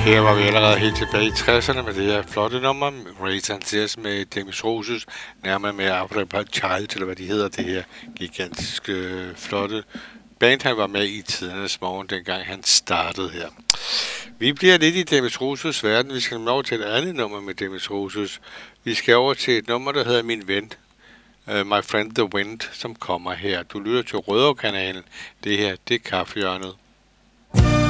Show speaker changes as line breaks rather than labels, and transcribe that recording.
Her var vi allerede helt tilbage i 60'erne med det her flotte nummer, Raise and Tears med Demis Rosus, nærmere med Africa Child, eller hvad de hedder, det her gigantisk flotte band, han var med i tidernes morgen, dengang han startede her. Vi bliver lidt i Demis Rosus verden, vi skal over til et andet nummer med Demis Rosus. Vi skal over til et nummer, der hedder Min Ven, My Friend the Wind, som kommer her. Du lytter til Rødovre-kanalen, det her, det er Kaffehjørnet.